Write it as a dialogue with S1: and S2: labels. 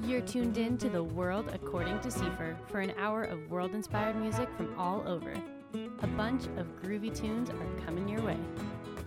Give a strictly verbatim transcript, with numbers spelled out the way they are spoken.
S1: You're tuned in to The World According to Seifer for an hour of world-inspired music from all over. A bunch of groovy tunes are coming your way.